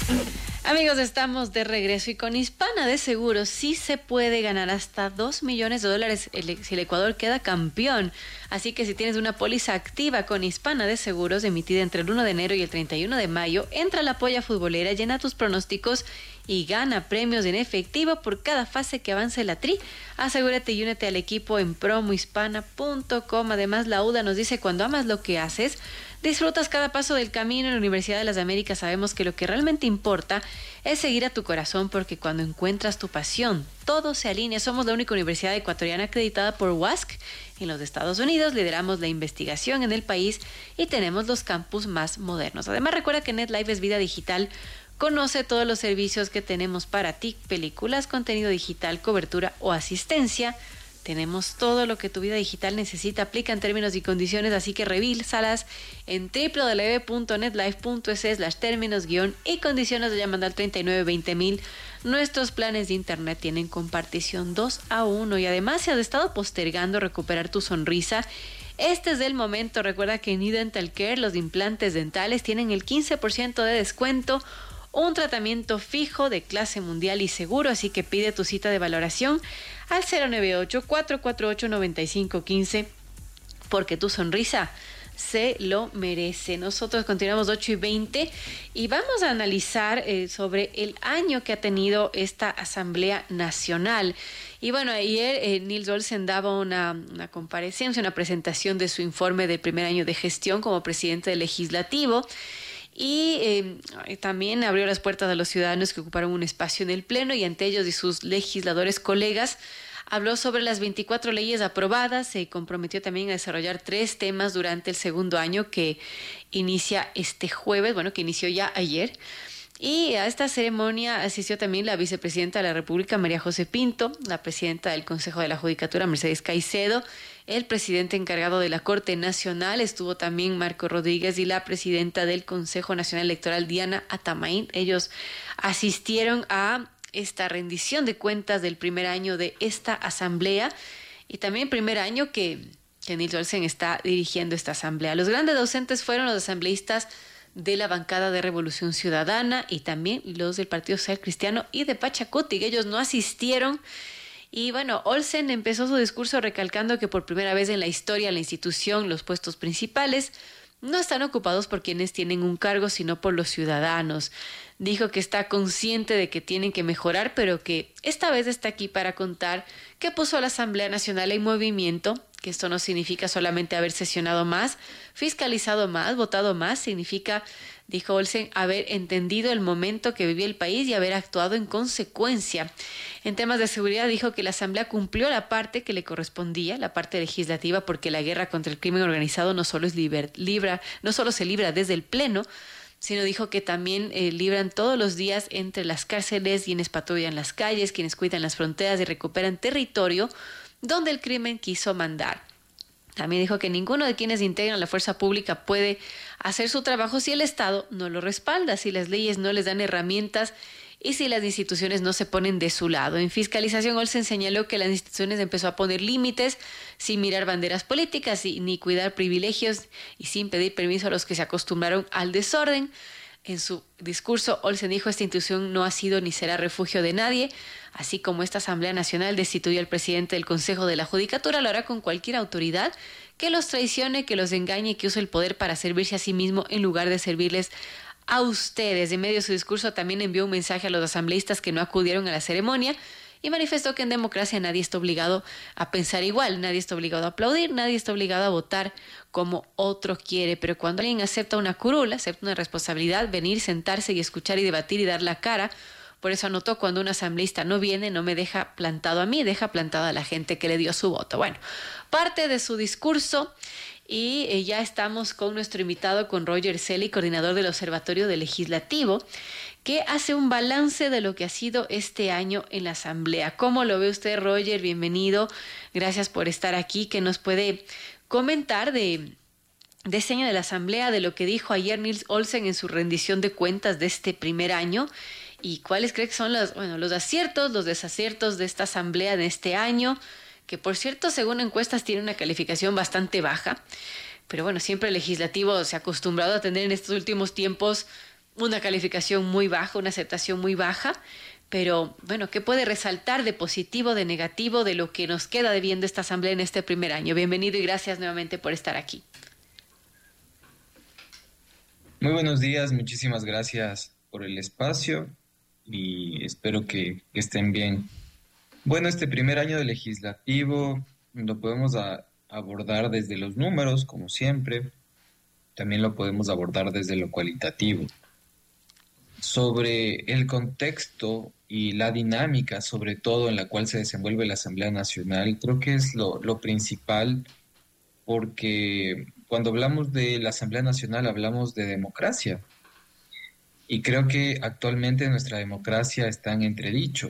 Amigos, estamos de regreso y con Hispana de Seguros sí se puede ganar hasta $2 millones si el Ecuador queda campeón. Así que si tienes una póliza activa con Hispana de Seguros emitida entre el 1 de enero y el 31 de mayo, entra a la polla futbolera, llena tus pronósticos y gana premios en efectivo por cada fase que avance la tri. Asegúrate y únete al equipo en promohispana.com. Además, la UDA nos dice: cuando amas lo que haces, disfrutas cada paso del camino. En la Universidad de las Américas sabemos que lo que realmente importa es seguir a tu corazón, porque cuando encuentras tu pasión, todo se alinea. Somos la única universidad ecuatoriana acreditada por WASC en los Estados Unidos, lideramos la investigación en el país y tenemos los campus más modernos. Además, recuerda que NetLife es vida digital. Conoce todos los servicios que tenemos para ti: películas, contenido digital, cobertura o asistencia. Tenemos todo lo que tu vida digital necesita. Aplica en términos y condiciones, así que revísalas en www.netlife.es/términos y condiciones, o llamando al 3920.000. Nuestros planes de internet tienen compartición 2-a-1 y además, si has estado postergando recuperar tu sonrisa, este es el momento. Recuerda que en eDental Care los implantes dentales tienen el 15% de descuento. Un tratamiento fijo de clase mundial y seguro, así que pide tu cita de valoración al 098-448-9515, porque tu sonrisa se lo merece. Nosotros continuamos 8:20 y vamos a analizar sobre el año que ha tenido esta Asamblea Nacional. Y bueno, ayer Nils Olsen daba una comparecencia, una presentación de su informe del primer año de gestión como presidente del Legislativo. Y también abrió las puertas a los ciudadanos que ocuparon un espacio en el Pleno, y ante ellos y sus legisladores colegas habló sobre las 24 leyes aprobadas. Se comprometió también a desarrollar 3 temas durante el segundo año que inicia este jueves, que inició ya ayer. Y a esta ceremonia asistió también la vicepresidenta de la República, María José Pinto, la presidenta del Consejo de la Judicatura, Mercedes Caicedo, el presidente encargado de la Corte Nacional, estuvo también Marco Rodríguez, y la presidenta del Consejo Nacional Electoral, Diana Atamaín. Ellos asistieron a esta rendición de cuentas del primer año de esta asamblea, y también primer año que Nils Olsen está dirigiendo esta asamblea. Los grandes docentes fueron los asambleístas de la bancada de Revolución Ciudadana y también los del Partido Social Cristiano y de Pachacuti. Ellos no asistieron. Y bueno, Olsen empezó su discurso recalcando que por primera vez en la historia de la institución los puestos principales no están ocupados por quienes tienen un cargo, sino por los ciudadanos. Dijo que está consciente de que tienen que mejorar, pero que esta vez está aquí para contar que puso a la Asamblea Nacional en movimiento, que esto no significa solamente haber sesionado más, fiscalizado más, votado más. Significa, dijo Olsen, haber entendido el momento que vivía el país y haber actuado en consecuencia. En temas de seguridad, dijo que la Asamblea cumplió la parte que le correspondía, la parte legislativa, porque la guerra contra el crimen organizado no solo se libra desde el Pleno, sino dijo que también libran todos los días entre las cárceles, quienes patrullan las calles, quienes cuidan las fronteras y recuperan territorio donde el crimen quiso mandar. También dijo que ninguno de quienes integran la fuerza pública puede hacer su trabajo si el Estado no lo respalda, si las leyes no les dan herramientas y si las instituciones no se ponen de su lado. En fiscalización, Olsen señaló que las instituciones empezó a poner límites sin mirar banderas políticas ni cuidar privilegios y sin pedir permiso a los que se acostumbraron al desorden. En su discurso, Olsen dijo: esta institución no ha sido ni será refugio de nadie. Así como esta Asamblea Nacional destituyó al presidente del Consejo de la Judicatura, lo hará con cualquier autoridad que los traicione, que los engañe y que use el poder para servirse a sí mismo en lugar de servirles a ustedes. En medio de su discurso también envió un mensaje a los asambleístas que no acudieron a la ceremonia y manifestó que en democracia nadie está obligado a pensar igual, nadie está obligado a aplaudir, nadie está obligado a votar como otro quiere, pero cuando alguien acepta una curula, acepta una responsabilidad, venir, sentarse y escuchar y debatir y dar la cara. Por eso anotó: cuando un asambleísta no viene, no me deja plantado a mí, deja plantada a la gente que le dio su voto. Bueno, parte de su discurso. Y ya estamos con nuestro invitado, con Roger Celi, coordinador del Observatorio del Legislativo, que hace un balance de lo que ha sido este año en la Asamblea. ¿Cómo lo ve usted, Roger? Bienvenido. Gracias por estar aquí. ¿Qué nos puede comentar de este año de la Asamblea, de lo que dijo ayer Nils Olsen en su rendición de cuentas de este primer año? ¿Y cuáles cree que son los aciertos, los desaciertos de esta Asamblea en este año? Que por cierto, según encuestas, tiene una calificación bastante baja, pero bueno, siempre el legislativo se ha acostumbrado a tener en estos últimos tiempos una calificación muy baja, una aceptación muy baja, pero bueno, ¿qué puede resaltar de positivo, de negativo, de lo que nos queda debiendo esta asamblea en este primer año? Bienvenido y gracias nuevamente por estar aquí. Muy buenos días, muchísimas gracias por el espacio y espero que estén bien. Bueno, este primer año de legislativo lo podemos abordar desde los números, como siempre, también lo podemos abordar desde lo cualitativo. Sobre el contexto y la dinámica, sobre todo en la cual se desenvuelve la Asamblea Nacional, creo que es lo principal porque cuando hablamos de la Asamblea Nacional hablamos de democracia. Y creo que actualmente nuestra democracia está en entredicho.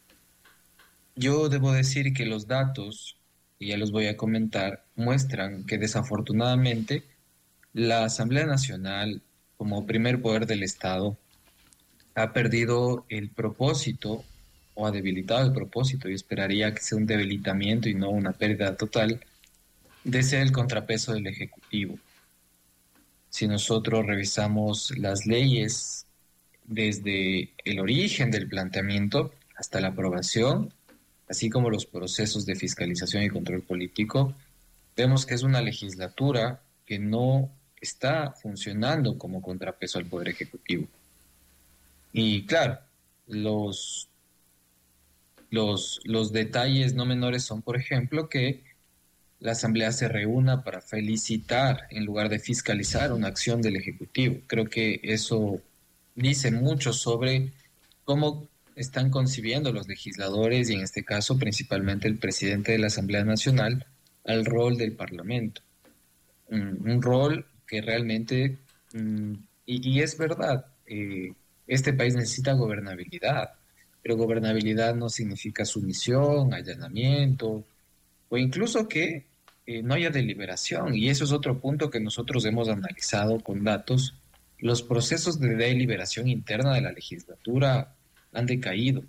Yo debo decir que los datos, y ya los voy a comentar, muestran que desafortunadamente la Asamblea Nacional, como primer poder del Estado, ha perdido el propósito o ha debilitado el propósito, y esperaría que sea un debilitamiento y no una pérdida total, de ser el contrapeso del Ejecutivo. Si nosotros revisamos las leyes desde el origen del planteamiento hasta la aprobación, así como los procesos de fiscalización y control político, vemos que es una legislatura que no está funcionando como contrapeso al Poder Ejecutivo. Y claro, los, los detalles no menores son, por ejemplo, que la Asamblea se reúna para felicitar en lugar de fiscalizar una acción del Ejecutivo. Creo que eso dice mucho sobre cómo están concibiendo los legisladores y en este caso principalmente el presidente de la Asamblea Nacional al rol del Parlamento. Un rol que realmente, y es verdad, este país necesita gobernabilidad, pero gobernabilidad no significa sumisión, allanamiento o incluso que no haya deliberación. Y eso es otro punto que nosotros hemos analizado con datos. Los procesos de deliberación interna de la legislatura han decaído.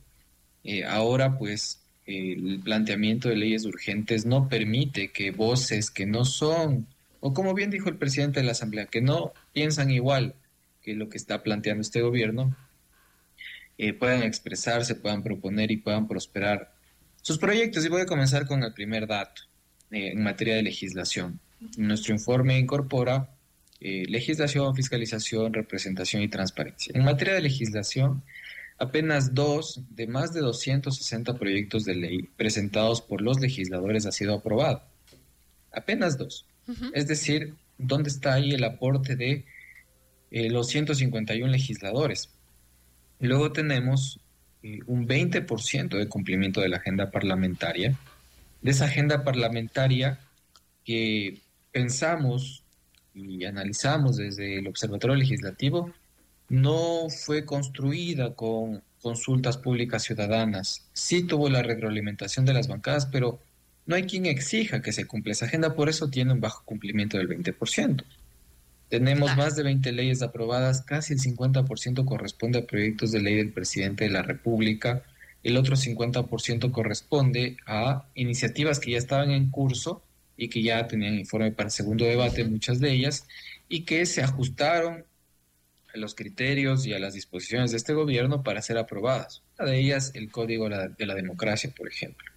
Ahora, pues, el planteamiento de leyes urgentes no permite que voces que no son, o como bien dijo el presidente de la Asamblea, que no piensan igual que lo que está planteando este gobierno, puedan expresarse, puedan proponer y puedan prosperar sus proyectos. Y voy a comenzar con el primer dato en materia de legislación. Nuestro informe incorpora legislación, fiscalización, representación y transparencia. En materia de legislación, apenas dos de más de 260 proyectos de ley presentados por los legisladores ha sido aprobado. Apenas dos. Ujú. Es decir, ¿dónde está ahí el aporte de los 151 legisladores? Luego tenemos un 20% de cumplimiento de la agenda parlamentaria, de esa agenda parlamentaria que pensamos y analizamos desde el Observatorio Legislativo, no fue construida con consultas públicas ciudadanas. Sí tuvo la retroalimentación de las bancadas, pero no hay quien exija que se cumpla esa agenda, por eso tiene un bajo cumplimiento del 20%. Tenemos Claro. más de 20 leyes aprobadas, casi el 50% corresponde a proyectos de ley del presidente de la República, el otro 50% corresponde a iniciativas que ya estaban en curso y que ya tenían informe para segundo debate, Ujú. muchas de ellas, y que se ajustaron a los criterios y a las disposiciones de este gobierno para ser aprobadas. Una de ellas, el Código de la Democracia, por ejemplo.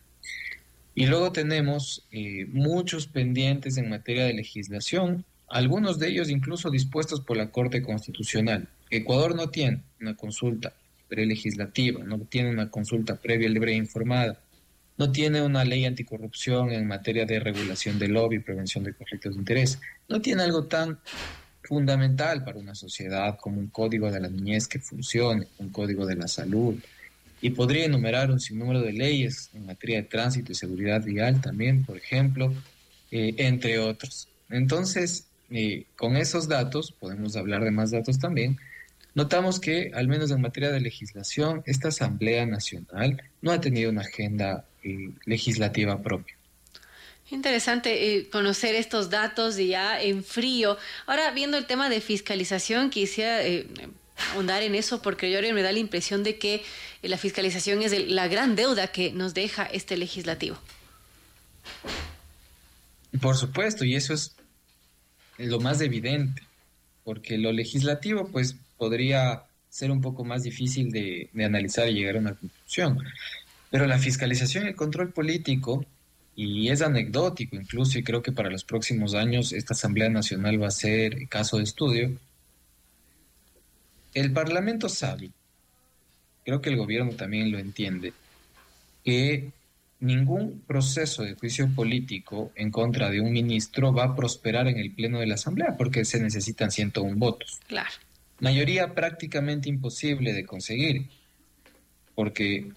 Y luego tenemos muchos pendientes en materia de legislación, algunos de ellos incluso dispuestos por la Corte Constitucional. Ecuador no tiene una consulta prelegislativa, no tiene una consulta previa libre e informada, no tiene una ley anticorrupción en materia de regulación del lobby y prevención de conflictos de interés, no tiene algo tan fundamental para una sociedad como un código de la niñez que funcione, un código de la salud, y podría enumerar un sinnúmero de leyes en materia de tránsito y seguridad vial también, por ejemplo, entre otros. Entonces, con esos datos, podemos hablar de más datos también, notamos que, al menos en materia de legislación, esta Asamblea Nacional no ha tenido una agenda legislativa propia. Interesante conocer estos datos y ya en frío. Ahora, viendo el tema de fiscalización, quisiera ahondar en eso porque yo me da la impresión de que la fiscalización es la gran deuda que nos deja este legislativo. Por supuesto, y eso es lo más evidente, porque lo legislativo, pues podría ser un poco más difícil de analizar y llegar a una conclusión. Pero la fiscalización y el control político, y es anecdótico incluso, y creo que para los próximos años esta Asamblea Nacional va a ser caso de estudio, el Parlamento sabe, creo que el gobierno también lo entiende, que ningún proceso de juicio político en contra de un ministro va a prosperar en el Pleno de la Asamblea porque se necesitan 101 votos. Claro. Mayoría prácticamente imposible de conseguir, porque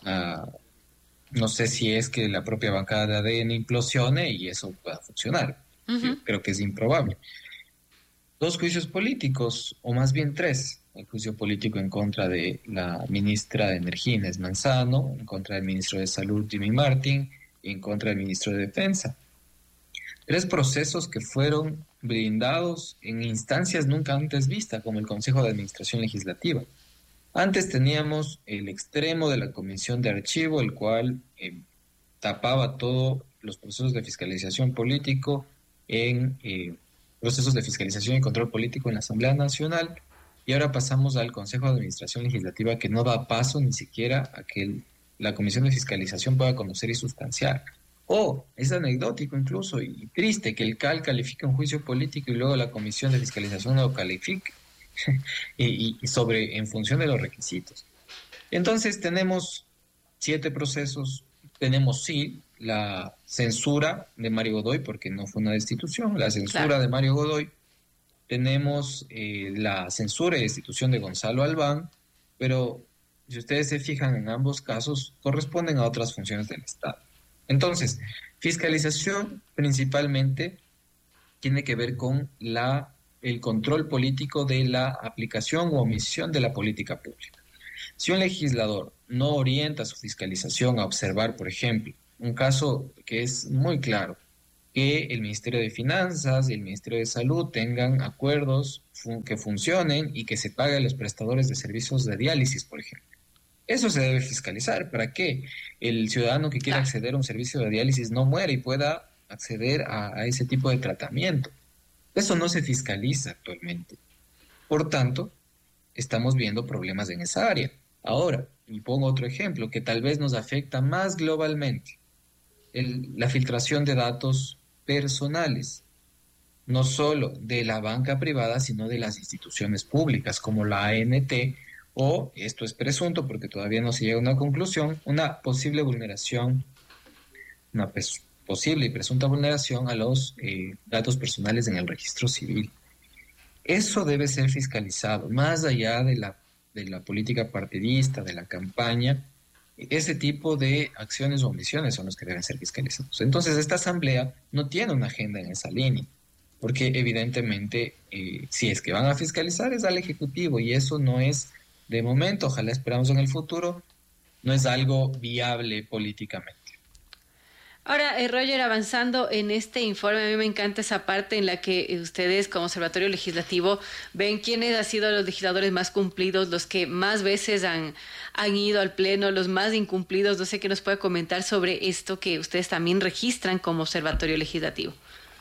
no sé si es que la propia bancada de ADN implosione y eso pueda funcionar. Yo creo que es improbable. Dos juicios políticos, o más bien tres. El juicio político en contra de la ministra de Energía, Inés Manzano, en contra del ministro de Salud, Jimmy Martin, y en contra del ministro de Defensa. Tres procesos que fueron brindados en instancias nunca antes vistas, como el Consejo de Administración Legislativa. Antes teníamos el extremo de la Comisión de Archivo, el cual tapaba todos los procesos de fiscalización político en procesos de fiscalización y control político en la Asamblea Nacional. Y ahora pasamos al Consejo de Administración Legislativa, que no da paso ni siquiera a que la Comisión de Fiscalización pueda conocer y sustanciar. O es anecdótico incluso y triste que el CAL califique un juicio político y luego la Comisión de Fiscalización no lo califique y en función de los requisitos. Entonces tenemos 7 procesos, tenemos sí la censura de Mario Godoy porque no fue una destitución, la censura Claro. de Mario Godoy, tenemos la censura y destitución de Gonzalo Albán, pero si ustedes se fijan en ambos casos corresponden a otras funciones del Estado. Entonces, fiscalización principalmente tiene que ver con el control político de la aplicación o omisión de la política pública. Si un legislador no orienta su fiscalización a observar, por ejemplo, un caso que es muy claro, que el Ministerio de Finanzas y el Ministerio de Salud tengan acuerdos que funcionen y que se pague a los prestadores de servicios de diálisis, por ejemplo. Eso se debe fiscalizar para que el ciudadano que quiera acceder a un servicio de diálisis no muera y pueda acceder a ese tipo de tratamiento. Eso no se fiscaliza actualmente. Por tanto, estamos viendo problemas en esa área. Ahora, y pongo otro ejemplo que tal vez nos afecta más globalmente, la filtración de datos personales, no solo de la banca privada, sino de las instituciones públicas como la ANT, o, esto es presunto porque todavía no se llega a una conclusión, una posible vulneración, una posible y presunta vulneración a los datos personales en el registro civil. Eso debe ser fiscalizado, más allá de la política partidista, de la campaña. Ese tipo de acciones o omisiones son los que deben ser fiscalizados. Entonces, esta asamblea no tiene una agenda en esa línea, porque evidentemente, si es que van a fiscalizar, es al Ejecutivo, y eso no es, de momento, ojalá esperamos en el futuro, no es algo viable políticamente. Ahora, Roger, avanzando en este informe, a mí me encanta esa parte en la que ustedes como Observatorio Legislativo ven quiénes han sido los legisladores más cumplidos, los que más veces han ido al Pleno, los más incumplidos. No sé qué nos puede comentar sobre esto que ustedes también registran como Observatorio Legislativo.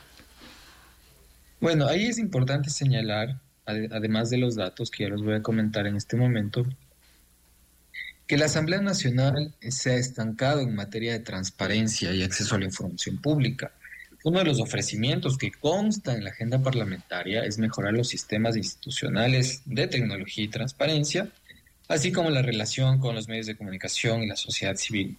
Bueno, ahí es importante señalar, además de los datos que ya los voy a comentar en este momento, que la Asamblea Nacional se ha estancado en materia de transparencia y acceso a la información pública. Uno de los ofrecimientos que consta en la agenda parlamentaria es mejorar los sistemas institucionales de tecnología y transparencia, así como la relación con los medios de comunicación y la sociedad civil.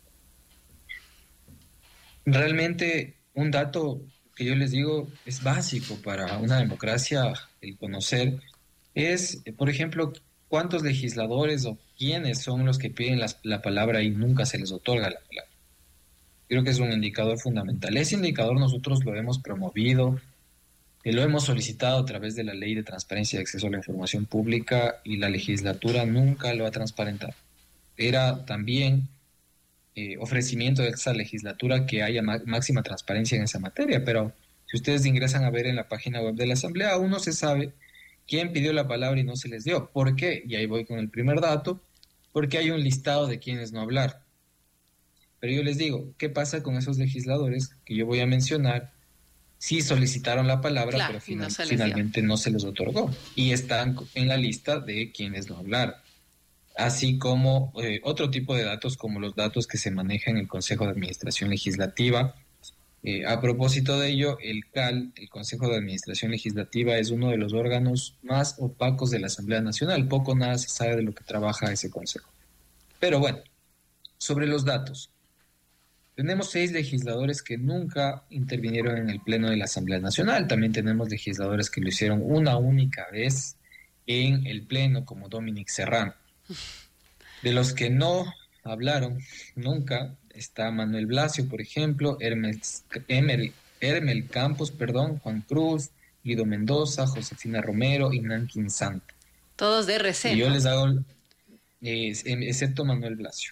Realmente, un dato que yo les digo es básico para una democracia, el conocer, es, por ejemplo, cuántos legisladores o quiénes son los que piden la palabra y nunca se les otorga la palabra. Creo que es un indicador fundamental. Ese indicador nosotros lo hemos promovido, lo hemos solicitado a través de la Ley de Transparencia y Acceso a la Información Pública y la legislatura nunca lo ha transparentado. Era también ofrecimiento de esa legislatura que haya máxima transparencia en esa materia, pero si ustedes ingresan a ver en la página web de la Asamblea, aún no se sabe quién pidió la palabra y no se les dio. ¿Por qué? Y ahí voy con el primer dato, porque hay un listado de quienes no hablar. Pero yo les digo, ¿qué pasa con esos legisladores que yo voy a mencionar sí solicitaron la palabra, Claro, pero y no se les dio. finalmente no se les otorgó y están en la lista de quienes no hablaron. Así como otro tipo de datos como los datos que se manejan en el Consejo de Administración Legislativa. A propósito de ello, el CAL, el Consejo de Administración Legislativa, es uno de los órganos más opacos de la Asamblea Nacional. Poco o nada se sabe de lo que trabaja ese consejo. Pero bueno, sobre los datos. Tenemos 6 legisladores que nunca intervinieron en el Pleno de la Asamblea Nacional. También tenemos legisladores que lo hicieron una única vez en el Pleno, como Dominic Serrano. De los que no hablaron nunca está Manuel Blasio, por ejemplo, Hermel Campos, perdón, Juan Cruz, Guido Mendoza, Josefina Romero y Nankin Santa. Todos de RC, Y yo ¿no? les hago, excepto Manuel Blasio.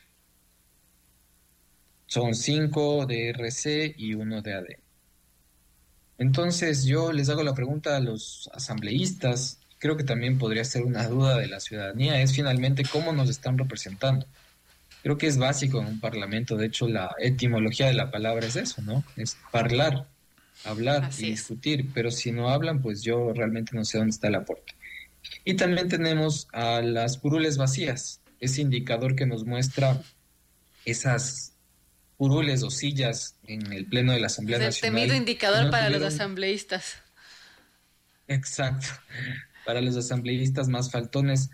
Son 5 de RC y uno de AD. Entonces yo les hago la pregunta a los asambleístas, creo que también podría ser una duda de la ciudadanía, es finalmente cómo nos están representando. Creo que es básico en un parlamento, de hecho la etimología de la palabra es eso, ¿no? Es hablar y Así es. discutir, pero si no hablan, pues yo realmente no sé dónde está el aporte. Y también tenemos a las curules vacías, ese indicador que nos muestra esas curules o sillas en el Pleno de la Es Asamblea el temido Nacional que indicador no para los tuvieron, asambleístas. exacto, para los asambleístas más faltones.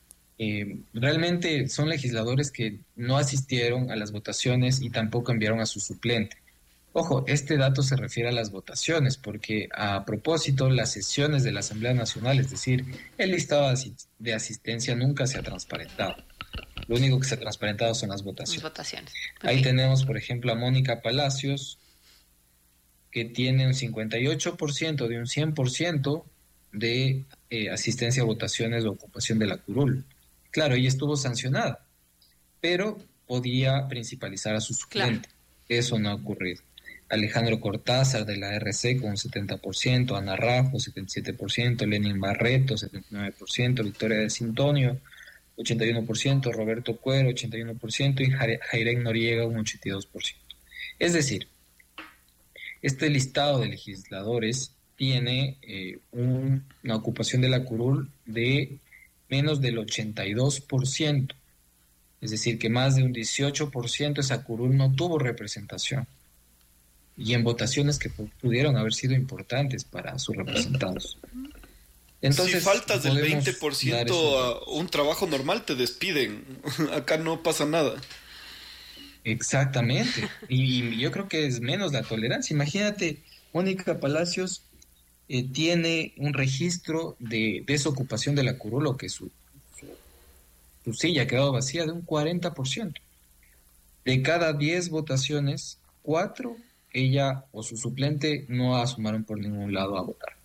Realmente son legisladores que no asistieron a las votaciones y tampoco enviaron a su suplente. Ojo, este dato se refiere a las votaciones, porque a propósito, las sesiones de la Asamblea Nacional, es decir, el listado de asistencia nunca se ha transparentado. Lo único que se ha transparentado son las Las votaciones. votaciones. Ahí Ok. tenemos, por ejemplo, a Mónica Palacios, que tiene un 58% de un 100% de asistencia a votaciones o ocupación de la curul. Claro, ella estuvo sancionada, pero podía principalizar a su Claro. suplente. Eso no ha ocurrido. Alejandro Cortázar de la RC con un 70%, Ana Rajo 77%, Lenin Barreto 79%, Victoria de Sintonio 81%, Roberto Cuero 81% y Jairén Noriega un 82%. Es decir, este listado de legisladores tiene una ocupación de la curul de menos del 82%. Es decir, que más de un 18% esa curul no tuvo representación. Y en votaciones que pudieron haber sido importantes para sus representados. Si Entonces, faltas del podemos dar 20% esos a datos. un trabajo normal, te despiden. Acá no pasa nada. Exactamente. Y yo creo que es menos la tolerancia. Imagínate, Mónica Palacios tiene un registro de desocupación de la curul, o que su silla ha quedado vacía de un 40%. De cada 10 votaciones, 4 ella o su suplente no asomaron por ningún lado a votar.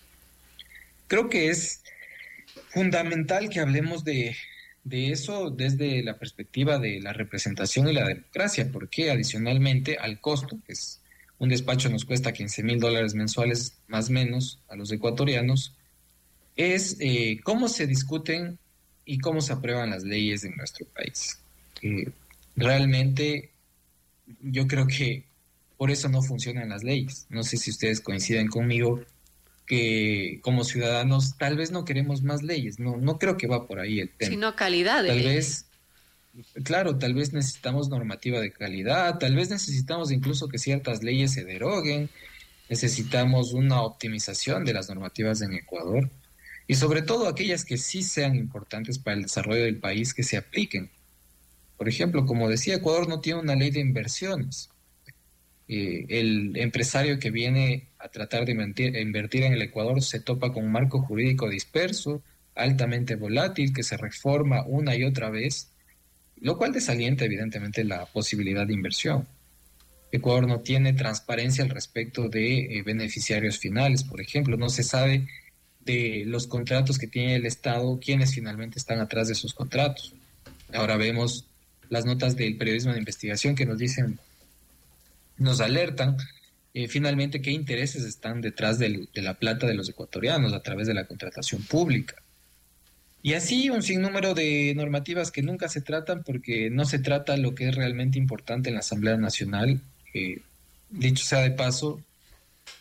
Creo que es fundamental que hablemos de eso desde la perspectiva de la representación y la democracia, porque adicionalmente al costo, que es un despacho nos cuesta $15,000 mensuales más o menos a los ecuatorianos, es cómo se discuten y cómo se aprueban las leyes en nuestro país. Eh, Realmente yo creo que por eso no funcionan las leyes. No sé si ustedes coinciden conmigo que como ciudadanos tal vez no queremos más leyes. No, no creo que va por ahí el tema. Sino calidad de Tal leyes. vez, claro, tal vez necesitamos normativa de calidad, tal vez necesitamos incluso que ciertas leyes se deroguen, necesitamos una optimización de las normativas en Ecuador y sobre todo aquellas que sí sean importantes para el desarrollo del país que se apliquen. Por ejemplo, como decía, Ecuador no tiene una ley de inversiones. El empresario que viene a tratar de invertir en el Ecuador se topa con un marco jurídico disperso, altamente volátil, que se reforma una y otra vez, lo cual desalienta evidentemente la posibilidad de inversión. Ecuador no tiene transparencia al respecto de beneficiarios finales, por ejemplo, no se sabe de los contratos que tiene el Estado, quiénes finalmente están atrás de esos contratos. Ahora vemos las notas del periodismo de investigación que nos dicen, nos alertan finalmente qué intereses están detrás de la plata de los ecuatorianos a través de la contratación pública. Y así un sinnúmero de normativas que nunca se tratan porque no se trata lo que es realmente importante en la Asamblea Nacional. Dicho sea de paso,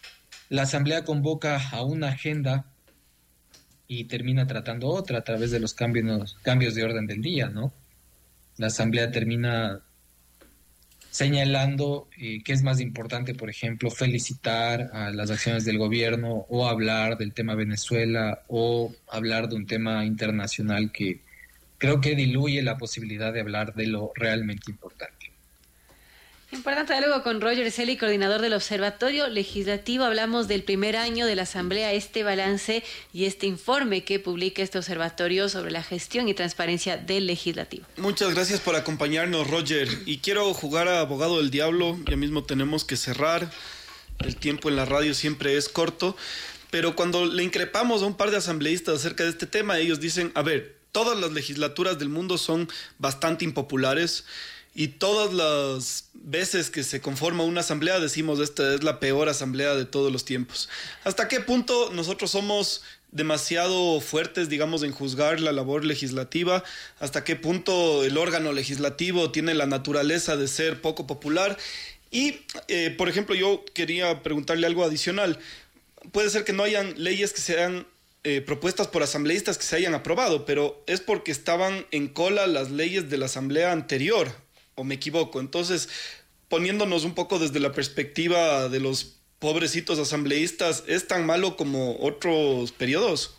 La Asamblea convoca a una agenda y termina tratando otra a través de los cambios de orden del día, ¿no? La Asamblea termina señalando que es más importante, por ejemplo, felicitar a las acciones del gobierno o hablar del tema Venezuela o hablar de un tema internacional que creo que diluye la posibilidad de hablar de lo realmente importante. Importante diálogo con Roger Celi, coordinador del Observatorio Legislativo. Hablamos del primer año de la Asamblea, este balance y este informe que publica este observatorio sobre la gestión y transparencia del Legislativo. Muchas gracias por acompañarnos, Roger. Y quiero jugar a abogado del diablo. Ya mismo tenemos que cerrar. El tiempo en la radio siempre es corto. Pero cuando le increpamos a un par de asambleístas acerca de este tema, ellos dicen, a ver, todas las legislaturas del mundo son bastante impopulares. Y todas las veces que se conforma una asamblea decimos esta es la peor asamblea de todos los tiempos. ¿Hasta qué punto nosotros somos demasiado fuertes, digamos, en juzgar la labor legislativa? ¿Hasta qué punto el órgano legislativo tiene la naturaleza de ser poco popular? Y, por ejemplo, yo quería preguntarle algo adicional. Puede ser que no hayan leyes que sean propuestas por asambleístas que se hayan aprobado, pero es porque estaban en cola las leyes de la asamblea anterior. ¿O me equivoco? Entonces, poniéndonos un poco desde la perspectiva de los pobrecitos asambleístas, ¿es tan malo como otros periodos?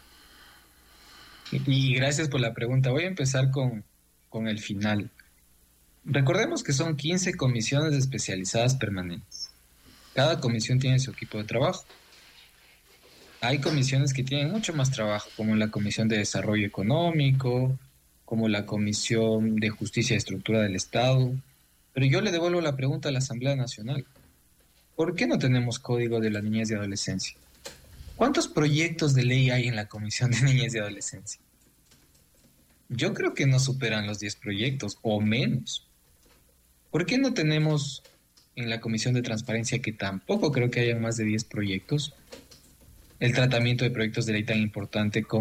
Y gracias por la pregunta. Voy a empezar con el final. Recordemos que son 15 comisiones especializadas permanentes. Cada comisión tiene su equipo de trabajo. Hay comisiones que tienen mucho más trabajo, como la Comisión de Desarrollo Económico, como la Comisión de Justicia y Estructura del Estado. Pero yo le devuelvo la pregunta a la Asamblea Nacional. ¿Por qué no tenemos Código de la Niñez y Adolescencia? ¿Cuántos proyectos de ley hay en la Comisión de Niñez y Adolescencia? Yo creo que no superan los 10 proyectos o menos. ¿Por qué no tenemos en la Comisión de Transparencia, que tampoco creo que haya más de 10 proyectos, el tratamiento de proyectos de ley tan importante como